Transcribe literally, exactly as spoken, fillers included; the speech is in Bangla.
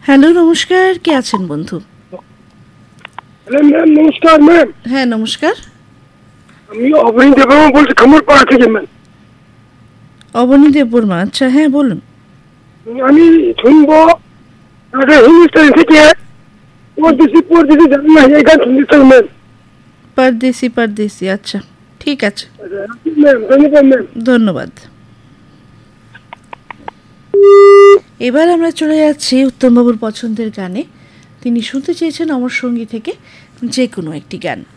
হ্যালো, নমস্কার। কে আছেন বন্ধু? হ্যালো ম্যাম, নমস্কার ম্যাম। হ্যাঁ, নমস্কার। আমি অবনী দেববর্মা বলছি, খামারপাড়া থেকে ম্যাম। অবনী দেববর্মা, আচ্ছা, হ্যাঁ বলুন। আমি শুনবো একটা হিন্দুস্তানি থেকে পরদেশি পরদেশি জানি না, এই গান শুনতে চাই ম্যাম। পারদেশি পারদেশি, আচ্ছা, ঠিক আছে, ম্যাম ধন্যবাদ ম্যাম। ধন্যবাদ। এবার আমরা চলে যাচ্ছি উত্তমবাবুর পছন্দের গানে। তিনি শুনতে চেয়েছেন অমর সঙ্গী থেকে যে কোনো একটি গান।